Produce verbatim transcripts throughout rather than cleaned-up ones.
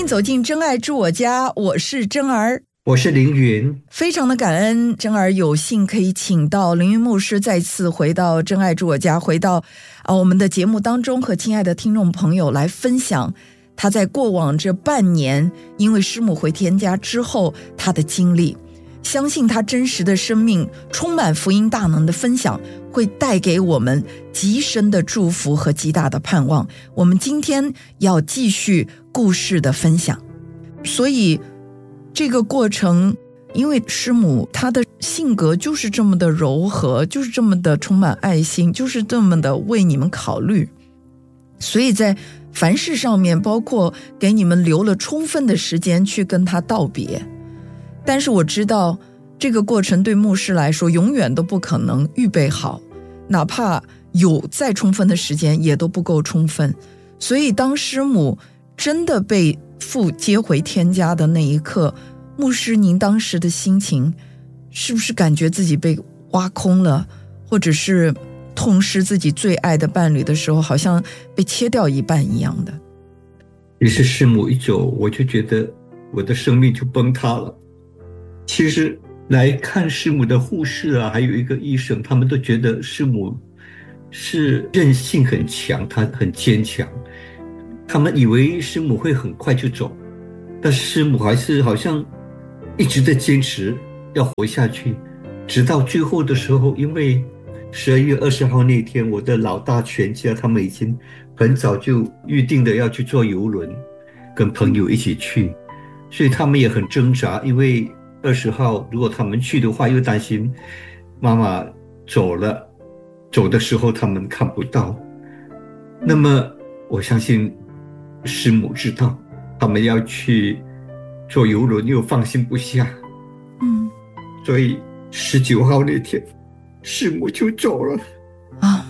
走进真爱住我家，我是真儿， 我是凌云。 非常的感恩真儿有幸可以请到凌云牧师再次回到真爱住我家，回到、啊、我们的节目当中，和亲爱的听众朋友来分享他在过往这半年因为师母回天家之后他的经历。相信他真实的生命充满福音大能的分享，会带给我们极深的祝福和极大的盼望。我们今天要继续故事的分享，所以这个过程，因为师母她的性格就是这么的柔和，就是这么的充满爱心，就是这么的为你们考虑，所以在凡事上面，包括给你们留了充分的时间去跟她道别。但是我知道这个过程对牧师来说永远都不可能预备好，哪怕有再充分的时间也都不够充分。所以当师母真的被父接回天家的那一刻，牧师您当时的心情是不是感觉自己被挖空了，或者是痛失自己最爱的伴侣的时候好像被切掉一半一样的？ 于是师母一走，我就觉得我的生命就崩塌了。其实来看师母的护士啊，还有一个医生，他们都觉得师母是韧性很强，她很坚强，他们以为师母会很快就走，但是师母还是好像一直在坚持要活下去，直到最后的时候。因为十二月二十号那天，我的老大全家他们已经很早就预定的要去坐邮轮跟朋友一起去，所以他们也很挣扎，因为二十号如果他们去的话，又担心妈妈走了，走的时候他们看不到。那么我相信师母知道他们要去坐邮轮又放心不下，嗯，所以十九号那天师母就走了啊。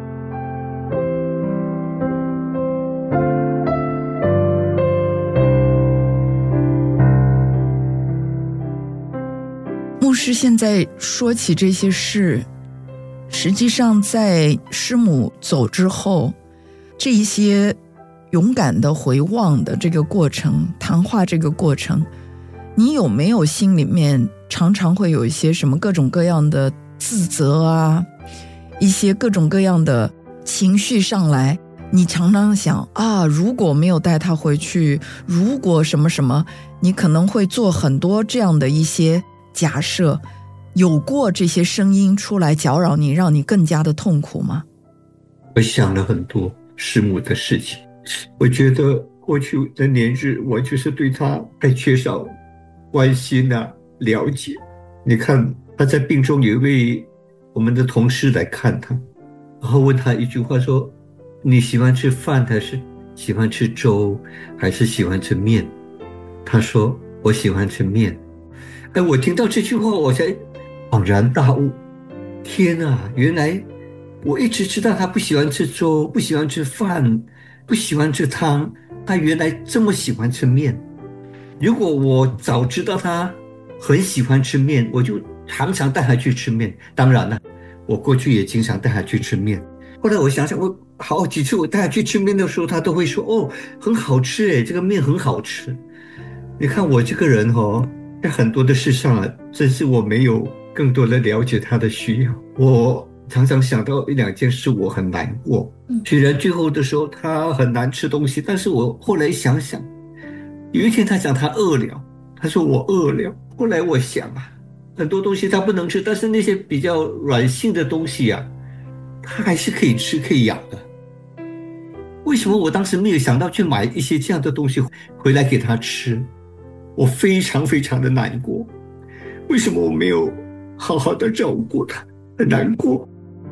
牧师现在说起这些事，实际上在师母走之后，这一些勇敢的回望的这个过程，谈话这个过程，你有没有心里面常常会有一些什么各种各样的自责啊，一些各种各样的情绪上来，你常常想啊，如果没有带他回去，如果什么什么，你可能会做很多这样的一些假设，有过这些声音出来搅扰你，让你更加的痛苦吗？ 我想了很多师母的事情，我觉得过去的年日我就是对她太缺少关心啊，了解。你看她在病中，有一位我们的同事来看她，然后问她一句话说，你喜欢吃饭还是喜欢吃粥还是喜欢吃面？她说我喜欢吃面。哎，我听到这句话我才恍然大悟，天啊，原来我一直知道他不喜欢吃粥，不喜欢吃饭，不喜欢吃汤，他原来这么喜欢吃面。如果我早知道他很喜欢吃面，我就常常带他去吃面。当然了，我过去也经常带他去吃面。后来我想想，我好几次我带他去吃面的时候，他都会说，哦，很好吃诶，这个面很好吃。你看我这个人哦，在很多的事上啊，真是我没有更多的了解他的需要。我常常想到一两件事，我很难过。虽然最后的时候他很难吃东西，但是我后来想想，有一天他讲他饿了，他说我饿了。后来我想啊，很多东西他不能吃，但是那些比较软性的东西啊，他还是可以吃可以咬的。为什么我当时没有想到去买一些这样的东西回来给他吃？我非常非常的难过，为什么我没有好好的照顾他？很难过。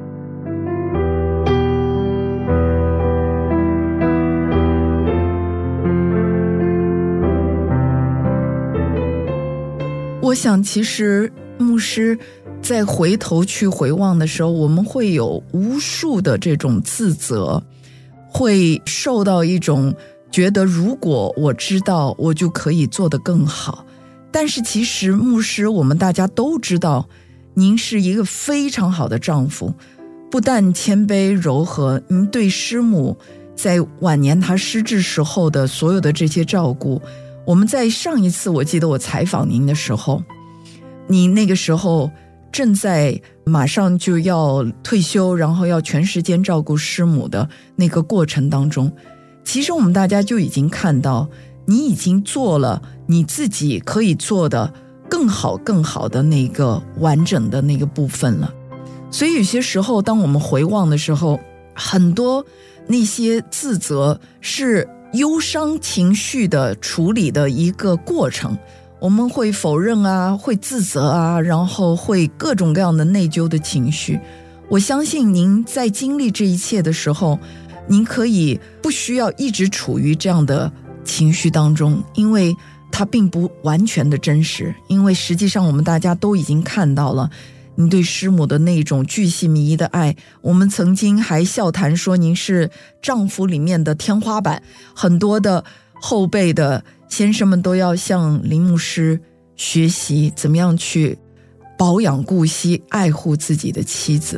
我想其实牧师在回头去回望的时候，我们会有无数的这种自责，会受到一种觉得如果我知道我就可以做得更好。但是其实牧师我们大家都知道，您是一个非常好的丈夫，不但谦卑柔和，您对师母在晚年她失智时候的所有的这些照顾， 我们在上一次我记得我采访您的时候，你那个时候正在马上就要退休，然后要全时间照顾师母的那个过程当中，其实我们大家就已经看到你已经做了你自己可以做的更好更好的那个完整的那个部分了。所以有些时候当我们回望的时候，很多那些自责是忧伤情绪的处理的一个过程，我们会否认啊，会自责啊，然后会各种各样的内疚的情绪。我相信您在经历这一切的时候，您可以不需要一直处于这样的情绪当中，因为它并不完全的真实，因为实际上我们大家都已经看到了您对师母的那种巨细靡遗的爱。我们曾经还笑谈说您是丈夫里面的天花板，很多的后辈的先生们都要向林牧师学习怎么样去保养顾惜爱护自己的妻子。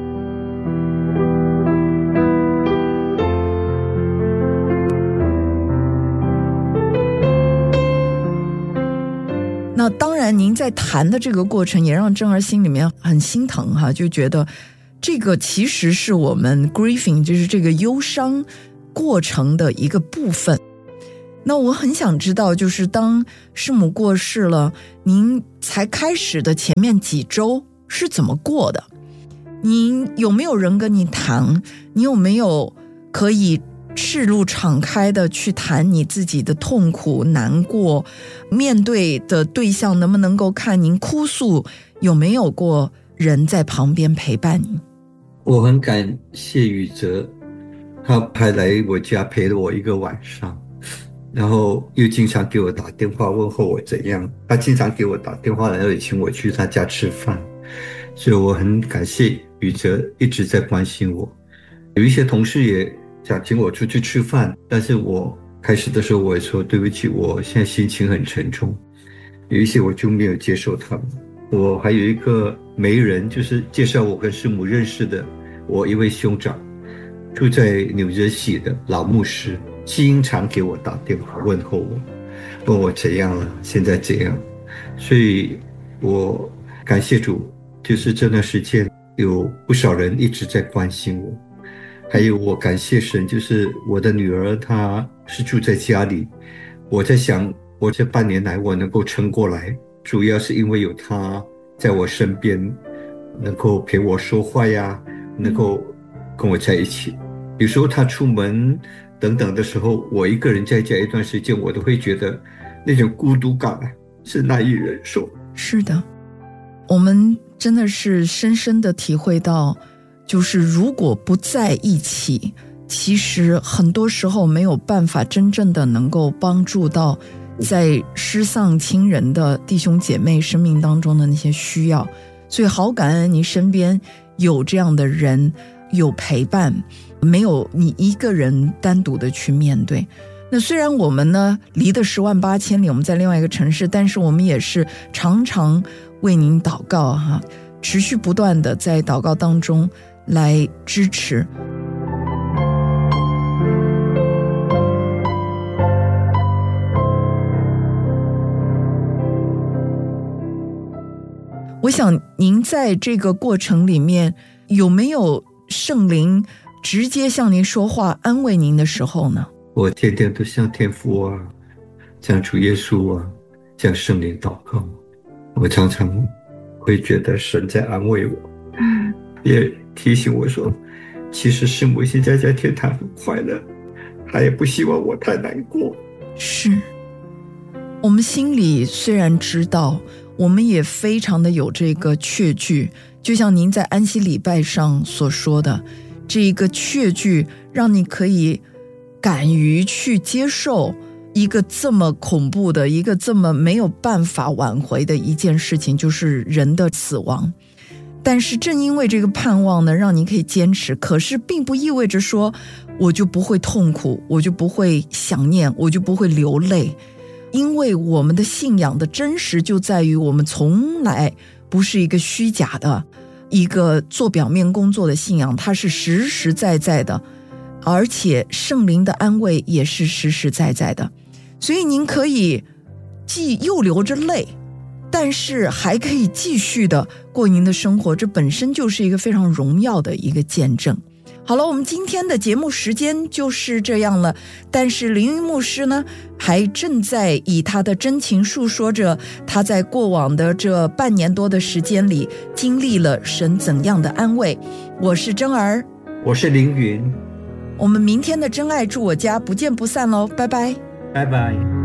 那当然您在谈的这个过程也让珍儿心里面很心疼哈，就觉得这个其实是我们 grieving 就是这个忧伤过程的一个部分。那我很想知道，就是当师母过世了，您才开始的前面几周是怎么过的？您有没有人跟你谈？你有没有可以赤露敞开的去谈你自己的痛苦难过？面对的对象能不能够看您哭诉？有没有过人在旁边陪伴你？ 我很感谢宇哲，他还来我家陪了我一个晚上，然后又经常给我打电话问候我怎样。他经常给我打电话，然后也请我去他家吃饭，所以我很感谢宇哲一直在关心我。有一些同事也想请我出去吃饭，但是我开始的时候我也说对不起，我现在心情很沉重，有一些我就没有接受他们。我还有一个媒人，就是介绍我跟师母认识的我一位兄长，住在纽约西的老牧师，经常给我打电话问候我，问我怎样了，现在怎样。所以我感谢主，就是这段时间有不少人一直在关心我。还有我感谢神，就是我的女儿她是住在家里，我在想我这半年来我能够撑过来，主要是因为有她在我身边，能够陪我说话呀，能够跟我在一起。有时候她出门等等的时候，我一个人在家一段时间，我都会觉得那种孤独感是难以忍受。 是的，我们真的是深深的体会到，就是如果不在一起，其实很多时候没有办法真正的能够帮助到在失丧亲人的弟兄姐妹生命当中的那些需要。所以好感恩你身边有这样的人，有陪伴，没有你一个人单独的去面对。那虽然我们呢离得十万八千里，我们在另外一个城市，但是我们也是常常为您祷告哈，持续不断的在祷告当中来支持。我想您在这个过程里面有没有圣灵直接向您说话安慰您的时候呢？ 我天天都向天父啊，向主耶稣啊，向圣灵祷告。我常常会觉得神在安慰我，也提醒我说，其实师母现在在天堂很快乐，他也不希望我太难过。 是，我们心里虽然知道，我们也非常的有这个确据，就像您在安息礼拜上所说的，这一个确据让你可以敢于去接受一个这么恐怖的，一个这么没有办法挽回的一件事情，就是人的死亡。但是正因为这个盼望呢，让你可以坚持，可是并不意味着说我就不会痛苦，我就不会想念，我就不会流泪。因为我们的信仰的真实就在于我们从来不是一个虚假的一个做表面工作的信仰，它是实实在在的，而且圣灵的安慰也是实实在在的。 所以您可以既又流着泪，但是还可以继续的过您的生活，这本身就是一个非常荣耀的一个见证。好了，我们今天的节目时间就是这样了，但是凌云牧师呢，还正在以他的真情述说着他在过往的这半年多的时间里经历了神怎样的安慰。我是珍儿， 我是凌云， 我们明天的真爱住我家不见不散喽，拜拜， 拜拜。